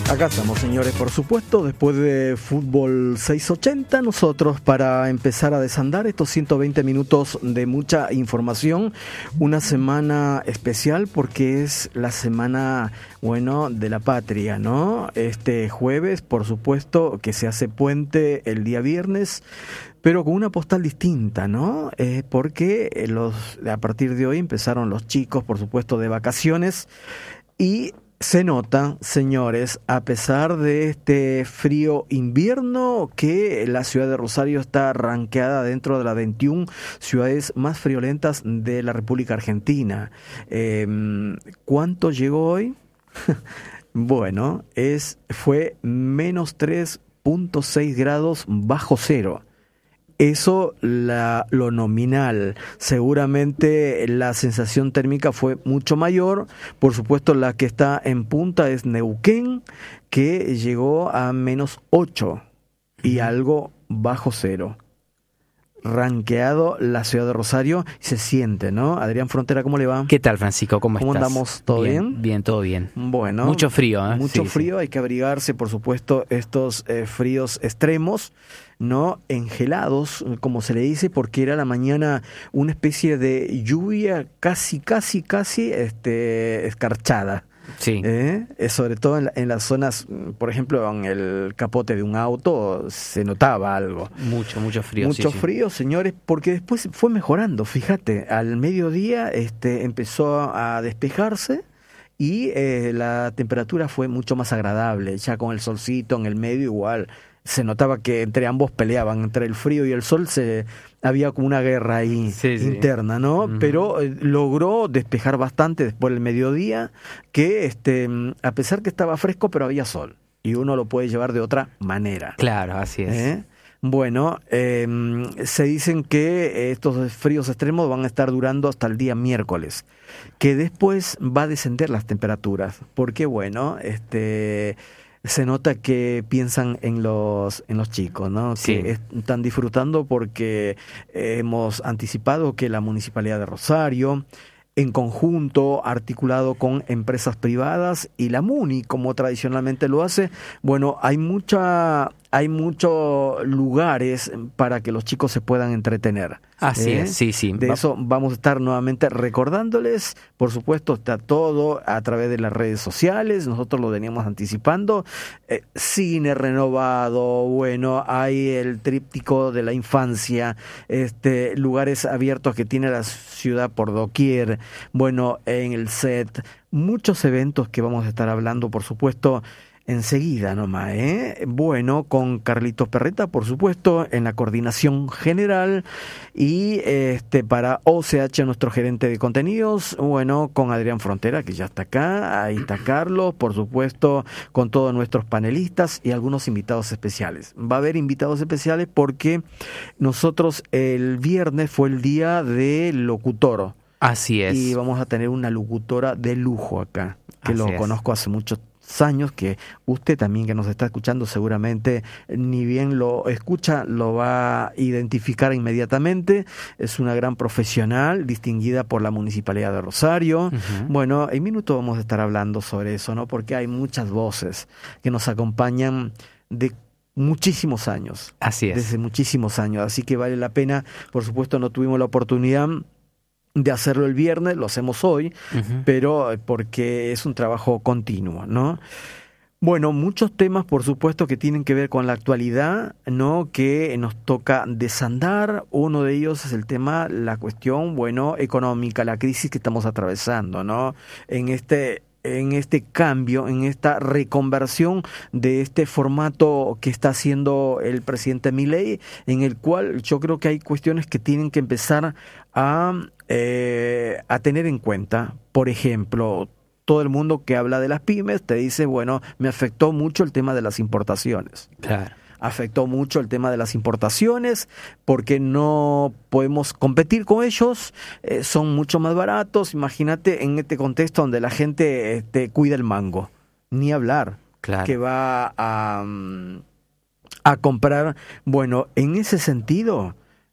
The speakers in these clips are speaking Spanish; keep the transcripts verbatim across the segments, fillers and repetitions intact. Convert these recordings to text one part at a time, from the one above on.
Acá estamos, señores, por supuesto, después de Fútbol seiscientos ochenta, nosotros para empezar a desandar estos ciento veinte minutos de mucha información, una semana especial porque es la semana, bueno, de la patria, ¿no? Este jueves, por supuesto, que se hace puente el día viernes, pero con una postal distinta, ¿no? Eh, porque los, a partir de hoy empezaron los chicos, por supuesto, de vacaciones y se nota, señores, a pesar de este frío invierno, que la ciudad de Rosario está rankeada dentro de las veintiuna ciudades más friolentas de la República Argentina. Eh, ¿Cuánto llegó hoy? Bueno, es fue menos tres punto seis grados bajo cero. Eso la, lo nominal. Seguramente la sensación térmica fue mucho mayor. Por supuesto, la que está en punta es Neuquén, que llegó a menos ocho y algo bajo cero. Ranqueado la ciudad de Rosario, se siente, ¿no? Adrián Frontera, ¿cómo le va? ¿Qué tal, Francisco? ¿Cómo, ¿Cómo estás? andamos? ¿Todo bien? Bien, bien, todo bien. Bueno. Mucho frío, ¿eh? Mucho sí, frío, sí. hay que abrigarse, por supuesto, estos eh, fríos extremos, ¿no? Engelados, como se le dice, porque era la mañana una especie de lluvia casi, casi, casi este, escarchada. Sí. ¿Eh? Sobre todo en, la, en las zonas, por ejemplo, en el capote de un auto se notaba algo. Mucho, mucho frío. Mucho sí, frío, sí. Señores, porque después fue mejorando, fíjate, al mediodía este, empezó a despejarse y eh, la temperatura fue mucho más agradable, ya con el solcito en el medio igual. Se notaba que entre ambos peleaban, entre el frío y el sol se había como una guerra ahí sí, sí. interna, ¿no? Uh-huh. Pero eh, logró despejar bastante después del mediodía, que este a pesar que estaba fresco, pero había sol. Y uno lo puede llevar de otra manera. Claro, así es. ¿Eh? Bueno, eh, se dicen que estos fríos extremos van a estar durando hasta el día miércoles, que después va a descender las temperaturas, porque bueno, este... se nota que piensan en los en los chicos, ¿no? Sí. Que están disfrutando porque hemos anticipado que la Municipalidad de Rosario, en conjunto, articulado con empresas privadas y la MUNI, como tradicionalmente lo hace, bueno, hay mucha hay muchos lugares para que los chicos se puedan entretener. Así ¿Eh? es, sí, sí. De Va- eso vamos a estar nuevamente recordándoles. Por supuesto, está todo a través de las redes sociales. Nosotros lo veníamos anticipando. Eh, cine renovado, bueno, hay el tríptico de la infancia, este, lugares abiertos que tiene la ciudad por doquier, bueno, en el set, muchos eventos que vamos a estar hablando, por supuesto, enseguida nomás, ¿eh? Bueno, con Carlitos Perreta, por supuesto, en la coordinación general y este para O C H, nuestro gerente de contenidos, bueno, con Adrián Frontera, que ya está acá, ahí está Carlos, por supuesto, con todos nuestros panelistas y algunos invitados especiales. Va a haber invitados especiales porque nosotros el viernes fue el día del locutor. Así es. Y vamos a tener una locutora de lujo acá, que Así lo es. conozco hace mucho años, que usted también que nos está escuchando seguramente ni bien lo escucha, lo va a identificar inmediatamente. Es una gran profesional, distinguida por la Municipalidad de Rosario. Uh-huh. Bueno, en minuto vamos a estar hablando sobre eso, ¿no? Porque hay muchas voces que nos acompañan de muchísimos años. Así es. Desde muchísimos años, así que vale la pena. Por supuesto, no tuvimos la oportunidad de hacerlo el viernes, lo hacemos hoy, Uh-huh. pero porque es un trabajo continuo, ¿no? Bueno, muchos temas, por supuesto, que tienen que ver con la actualidad, ¿no? Que nos toca desandar. Uno de ellos es el tema, la cuestión, bueno, económica, la crisis que estamos atravesando, ¿no? En este en este cambio, en esta reconversión de este formato que está haciendo el presidente Milei, en el cual yo creo que hay cuestiones que tienen que empezar a, eh, a tener en cuenta. Por ejemplo, todo el mundo que habla de las pymes te dice, bueno, me afectó mucho el tema de las importaciones. Claro. Afectó mucho el tema de las importaciones porque no podemos competir con ellos, eh, son mucho más baratos. Imagínate en este contexto donde la gente este, cuida el mango, ni hablar, Claro. que va a, a comprar. Bueno, en ese sentido,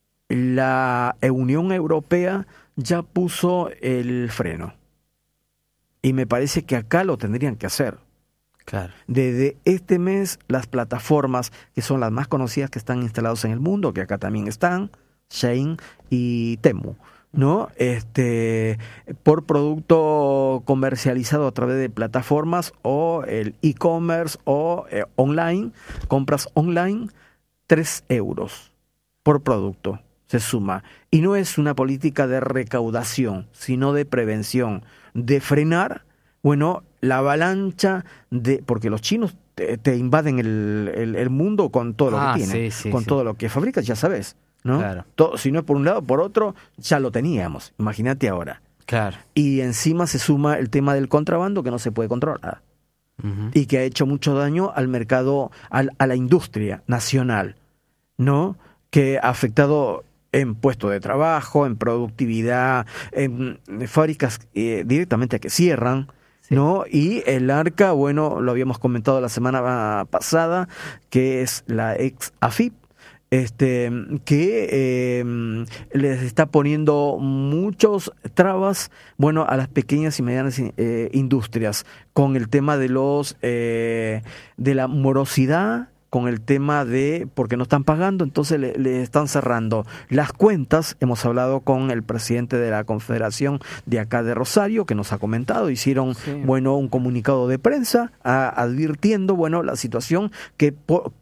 la Unión Europea ya puso el freno y me parece que acá lo tendrían que hacer. Claro. Desde este mes, las plataformas que son las más conocidas que están instaladas en el mundo, que acá también están, Shein y Temu, ¿no? Este, por producto comercializado a través de plataformas o el e-commerce o eh, online, compras online, tres euros por producto se suma. Y no es una política de recaudación, sino de prevención, de frenar, bueno, la avalancha de, porque los chinos te, te invaden el, el, el mundo con todo lo ah, que tienen, sí, sí, con sí. todo lo que fabricas, ya sabes, ¿no? Claro. Todo, si no es por un lado, por otro, ya lo teníamos, imagínate ahora. Claro. Y encima se suma el tema del contrabando que no se puede controlar. Uh-huh. Y que ha hecho mucho daño al mercado, al, a la industria nacional, ¿no? Que ha afectado en puestos de trabajo, en productividad, en fábricas eh, directamente que cierran, sí. ¿no? Y el ARCA, bueno, lo habíamos comentado la semana pasada, que es la ex AFIP, este, que eh, les está poniendo muchos trabas, bueno, a las pequeñas y medianas eh, industrias, con el tema de los eh, de la morosidad, con el tema de porque no están pagando, entonces le, le están cerrando las cuentas. Hemos hablado con el presidente de la Confederación de acá de Rosario, que nos ha comentado, hicieron sí. bueno un comunicado de prensa a, advirtiendo bueno la situación que po,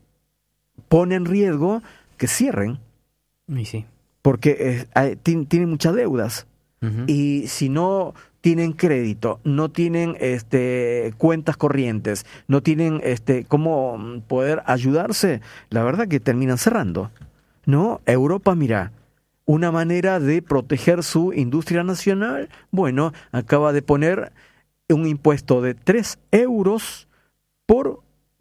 pone en riesgo que cierren, y sí. porque eh, tienen tiene muchas deudas, uh-huh. y si no tienen crédito, no tienen este cuentas corrientes, no tienen este cómo poder ayudarse, la verdad que terminan cerrando, ¿no? Europa, mira, una manera de proteger su industria nacional, bueno, acaba de poner un impuesto de tres euros por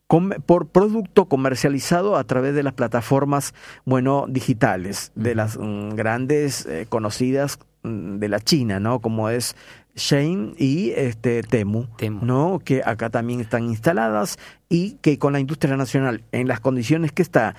por producto comercializado a través de las plataformas, bueno, digitales, de las mm, grandes eh, conocidas mm, de la China, ¿no? Como es Shein y este Temu, Temu, ¿no? Que acá también están instaladas y que con la industria nacional, en las condiciones que está,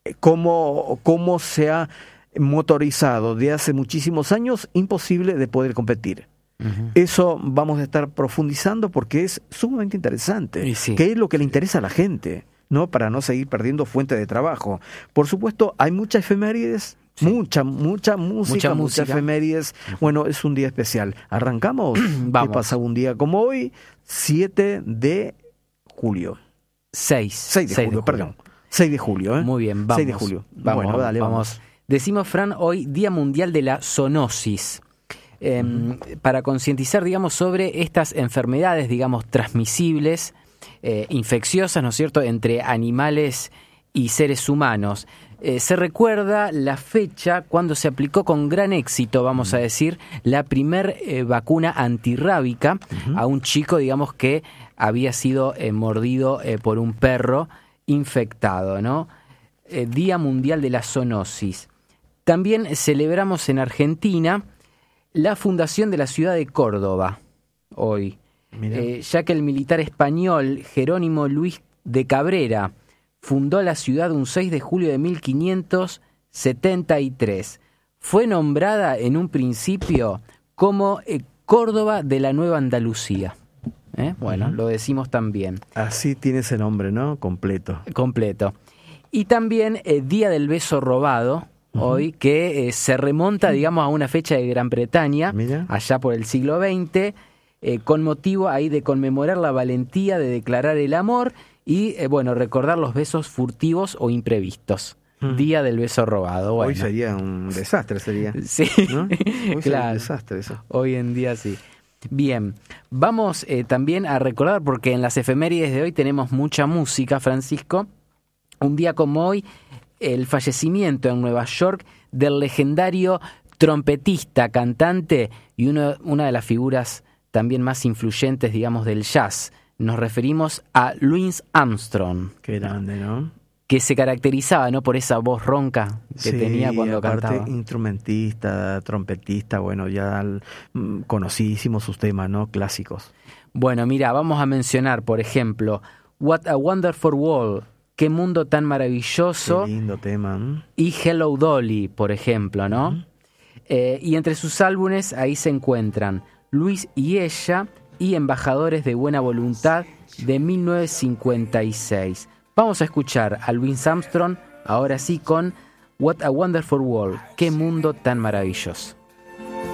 cómo, cómo se ha motorizado de hace muchísimos años, imposible de poder competir. Uh-huh. Eso vamos a estar profundizando porque es sumamente interesante. Sí. ¿Qué es lo que le interesa a la gente? ¿No? Para no seguir perdiendo fuente de trabajo. Por supuesto, hay muchas efemérides, sí. mucha, mucha música, mucha muchas efemérides. Bueno, es un día especial. ¿Arrancamos? Vamos. ¿Qué pasa un día como hoy? siete de julio. seis. seis de julio, julio, perdón. seis de julio, ¿eh? Muy bien, vamos. seis de julio. Vamos, bueno, dale, vamos. vamos. Decimos, Fran, hoy Día Mundial de la Zoonosis. Eh, uh-huh. Para concientizar, digamos, sobre estas enfermedades, digamos, transmisibles, eh, infecciosas, ¿no es cierto?, entre animales y seres humanos. Eh, se recuerda la fecha cuando se aplicó con gran éxito, vamos uh-huh. a decir, la primer eh, vacuna antirrábica uh-huh. a un chico, digamos, que había sido eh, mordido eh, por un perro infectado, ¿no? Eh, Día Mundial de la Zoonosis. También celebramos en Argentina la fundación de la ciudad de Córdoba, hoy, eh, ya que el militar español Jerónimo Luis de Cabrera fundó la ciudad un seis de julio de mil quinientos setenta y tres. Fue nombrada en un principio como eh, Córdoba de la Nueva Andalucía. ¿Eh? Bueno, uh-huh. lo decimos también. Así tiene ese nombre, ¿no? Completo. Completo. Y también eh, Día del Beso Robado, hoy, que eh, se remonta, digamos, a una fecha de Gran Bretaña, Mira. allá por el siglo veinte, eh, con motivo ahí de conmemorar la valentía de declarar el amor y, eh, bueno, recordar los besos furtivos o imprevistos. Mm. Día del Beso Robado. Bueno. Hoy sería un desastre, sería. Sí, ¿no? Hoy claro. Un desastre eso. Hoy en día sí. Bien, vamos eh, también a recordar, porque en las efemérides de hoy tenemos mucha música, Francisco. Un día como hoy, el fallecimiento en Nueva York del legendario trompetista, cantante y uno, una de las figuras también más influyentes, digamos, del jazz. Nos referimos a Louis Armstrong. Qué grande, ¿no? Que se caracterizaba, ¿no?, por esa voz ronca que sí, tenía cuando aparte, cantaba. Instrumentista, trompetista, bueno, ya mm, conocidísimos sus temas, ¿no?, clásicos. Bueno, mira, vamos a mencionar, por ejemplo, What a Wonderful World. Qué mundo tan maravilloso. Qué lindo tema. ¿eh? Y Hello Dolly, por ejemplo, ¿no? Uh-huh. Eh, y entre sus álbumes ahí se encuentran Luis y Ella y Embajadores de Buena Voluntad de mil novecientos cincuenta y seis. Vamos a escuchar a Louis Armstrong, ahora sí, con What a Wonderful World. ¡Qué mundo tan maravilloso!